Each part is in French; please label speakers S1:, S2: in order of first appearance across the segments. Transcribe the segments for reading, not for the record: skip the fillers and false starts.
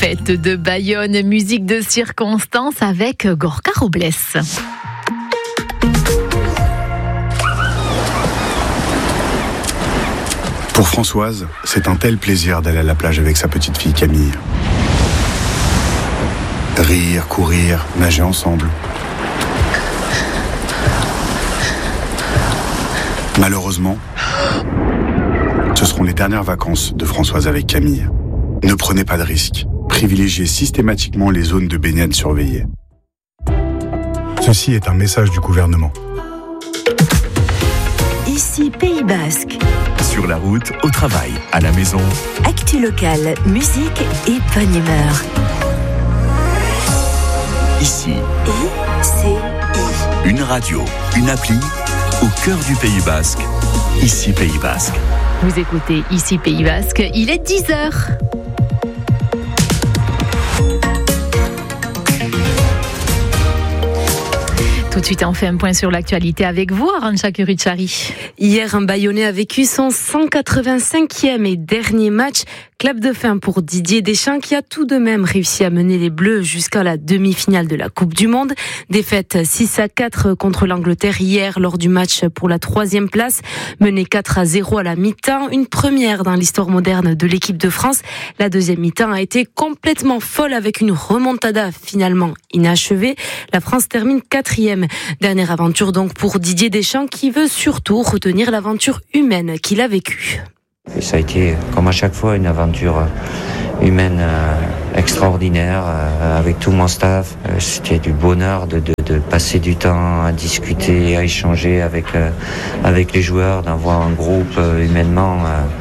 S1: Fête de Bayonne, musique de circonstance avec Gorka Robles.
S2: Pour Françoise, c'est un tel plaisir d'aller à la plage avec sa petite fille Camille. Rire, courir, nager ensemble. Malheureusement, ce seront les dernières vacances de Françoise avec Camille. Ne prenez pas de risques. Privilégiez systématiquement les zones de baignade surveillées. Ceci est un message du gouvernement.
S3: Ici Pays Basque.
S4: Sur la route, au travail, à la maison.
S3: Actu locale, musique et bonne humeur.
S4: Ici.
S3: ICI.
S4: Une radio, une appli, au cœur du Pays Basque. Ici Pays Basque.
S1: Vous écoutez Ici Pays Basque, il est 10h. Tout de suite, on fait un point sur l'actualité avec vous, Arantxa Kuruchari.
S5: Hier, un Bayonnais a vécu son 185e et dernier match. Clap de fin pour Didier Deschamps qui a tout de même réussi à mener les Bleus jusqu'à la demi-finale de la Coupe du Monde. Défaite 6-4 contre l'Angleterre hier lors du match pour la 3e place. Mené 4-0 à la mi-temps, une première dans l'histoire moderne de l'équipe de France. La deuxième mi-temps a été complètement folle avec une remontada finalement inachevée. La France termine 4e. Dernière aventure donc pour Didier Deschamps qui veut surtout retenir l'aventure humaine qu'il a vécue.
S6: Ça a été, comme à chaque fois, une aventure humaine extraordinaire avec tout mon staff. C'était du bonheur de passer du temps à discuter, à échanger avec les joueurs, d'avoir un groupe humainement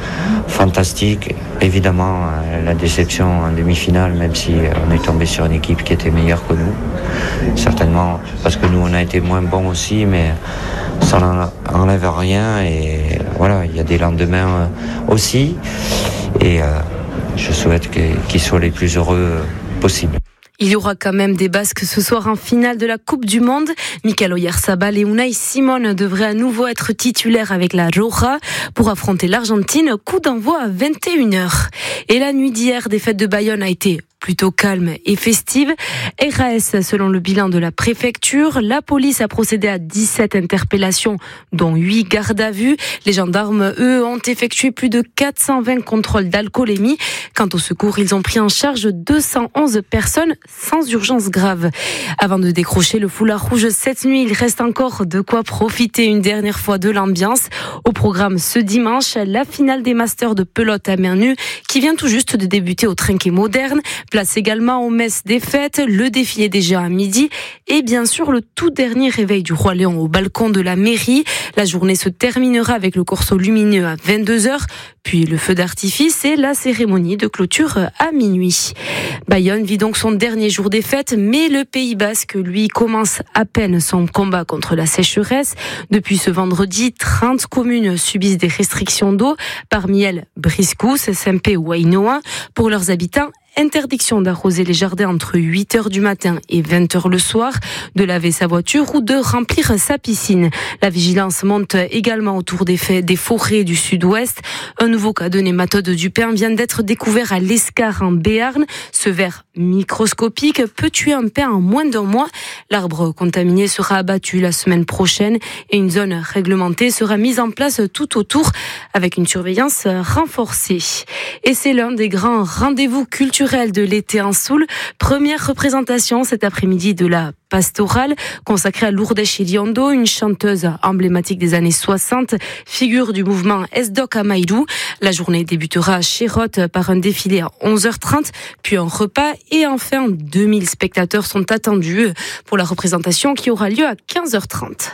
S6: fantastique. Évidemment, la déception en demi-finale, même si on est tombé sur une équipe qui était meilleure que nous. Certainement, parce que nous, on a été moins bons aussi, mais ça n'enlève rien. Et voilà, il y a des lendemains aussi. Et je souhaite qu'ils soient les plus heureux possibles.
S5: Il y aura quand même des Basques ce soir en finale de la Coupe du Monde. Michael Oyarzabal et Unai Simon devraient à nouveau être titulaires avec la Roja pour affronter l'Argentine. Coup d'envoi à 21h. Et la nuit d'hier, des fêtes de Bayonne a été plutôt calme et festive. RAS, selon le bilan de la préfecture, la police a procédé à 17 interpellations, dont 8 gardes à vue. Les gendarmes, eux, ont effectué plus de 420 contrôles d'alcoolémie. Quant au secours, ils ont pris en charge 211 personnes sans urgence grave. Avant de décrocher le foulard rouge cette nuit, il reste encore de quoi profiter une dernière fois de l'ambiance. Au programme ce dimanche, la finale des Masters de pelote à main nue qui vient tout juste de débuter au Trinquet Moderne. Place également aux messes des fêtes, le défilé déjà à midi et bien sûr le tout dernier réveil du Roi Léon au balcon de la mairie. La journée se terminera avec le corso lumineux à 22h, puis le feu d'artifice et la cérémonie de clôture à minuit. Bayonne vit donc son dernier jour des fêtes, mais le Pays Basque, lui, commence à peine son combat contre la sécheresse. Depuis ce vendredi, 30 communes subissent des restrictions d'eau, parmi elles Briscous, Saint-Pé ou Ainoa. Pour leurs habitants, interdiction d'arroser les jardins entre 8h du matin et 20h le soir, de laver sa voiture ou de remplir sa piscine. La vigilance monte également autour des forêts du sud-ouest. Un nouveau cas de nématode du pin vient d'être découvert à l'Escar en Béarn. Ce ver microscopique peut tuer un pin en moins d'un mois. L'arbre contaminé sera abattu la semaine prochaine et une zone réglementée sera mise en place tout autour avec une surveillance renforcée. Et c'est l'un des grands rendez-vous culturels de l'été en Soule. Première représentation cet après-midi de la pastorale consacrée à Lourdes Chiliondo, une chanteuse emblématique des années 60, figure du mouvement Esdoc Amaïlou. La journée débutera à Chérotte par un défilé à 11h30, puis un repas et enfin 2000 spectateurs sont attendus pour la représentation qui aura lieu à 15h30.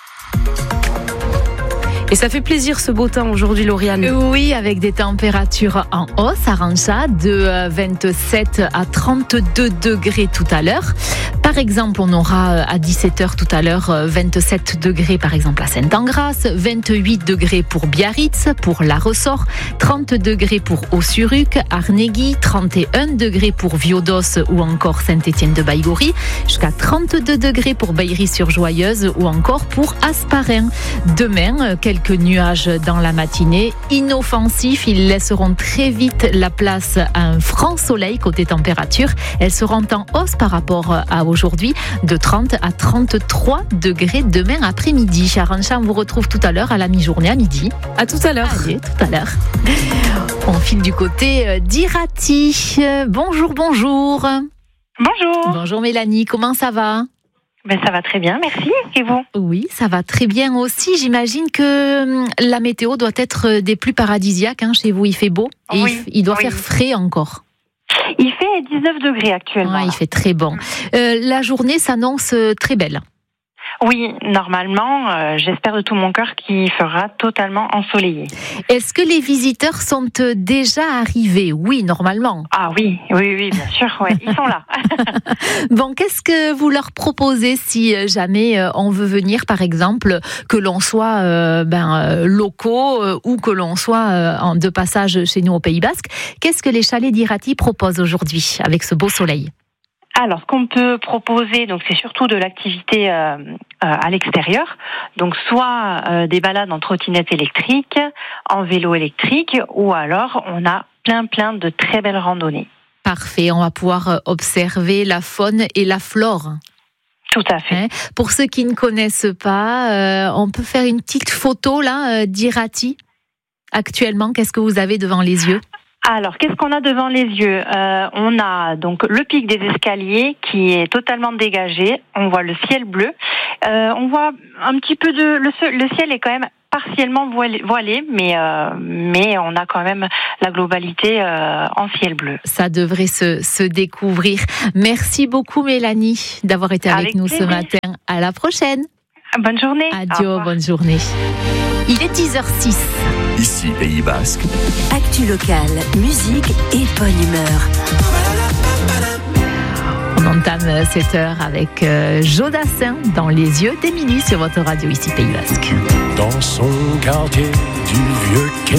S5: Et ça fait plaisir ce beau temps aujourd'hui, Lauriane.
S1: Oui, avec des températures en hausse, Arantxa, de 27 à 32 degrés tout à l'heure. Par exemple, on aura à 17h tout à l'heure 27 degrés par exemple à Saint-Engrâce, 28 degrés pour Biarritz, pour La Ressort, 30 degrés pour Ossuruc, Arnegui, 31 degrés pour Viodos ou encore Saint-Étienne-de-Baïgorry, jusqu'à 32 degrés pour Bailly-sur-Joyeuse ou encore pour Hasparren. Demain, quelques quelques nuages dans la matinée. Inoffensifs, ils laisseront très vite la place à un franc soleil côté température. Elles seront en hausse par rapport à aujourd'hui, de 30 à 33 degrés demain après-midi. Arantxa, on vous retrouve tout à l'heure à la mi-journée à midi.
S5: À tout à l'heure.
S1: Allez, tout à l'heure. On file du côté d'Irati. Bonjour.
S7: Bonjour.
S1: Bonjour Mélanie, comment ça va ?
S7: Ça va très bien, merci. Et vous ?
S1: Oui, ça va très bien aussi. J'imagine que la météo doit être des plus paradisiaques chez vous. Il fait beau et il doit faire frais encore.
S7: Il fait 19 degrés actuellement.
S1: Il fait très bon. La journée s'annonce très belle.
S7: Oui, normalement, j'espère de tout mon cœur qu'il fera totalement ensoleillé.
S1: Est-ce que les visiteurs sont déjà arrivés ? Oui, normalement.
S7: Ah oui, bien sûr, ouais, ils sont là.
S1: Bon, qu'est-ce que vous leur proposez si jamais on veut venir, par exemple, que l'on soit locaux ou que l'on soit de passage chez nous au Pays Basque ? Qu'est-ce que les chalets d'Irati proposent aujourd'hui avec ce beau soleil ?
S7: Alors, ce qu'on peut proposer, donc c'est surtout de l'activité à l'extérieur, donc soit des balades en trottinette électrique, en vélo électrique, ou alors on a plein de très belles randonnées.
S1: Parfait, on va pouvoir observer la faune et la flore.
S7: Tout à fait.
S1: Pour ceux qui ne connaissent pas, on peut faire une petite photo là d'Irati. Actuellement, qu'est-ce que vous avez devant les yeux ?
S7: Alors, qu'est-ce qu'on a devant les yeux ? On a donc le pic des escaliers qui est totalement dégagé. On voit le ciel bleu. On voit un petit peu le ciel est quand même partiellement voilé, mais on a quand même la globalité en ciel bleu.
S1: Ça devrait se découvrir. Merci beaucoup Mélanie d'avoir été avec nous ce matin. À la prochaine.
S7: Bonne journée.
S1: Adieu, bonne journée. Il est 10h06.
S4: Ici, Pays Basque.
S3: Actu locale, musique et bonne humeur.
S1: On entame cette heure avec Jodassin dans les yeux d'Émilie sur votre radio ici Pays Basque.
S8: Dans son quartier du vieux quai,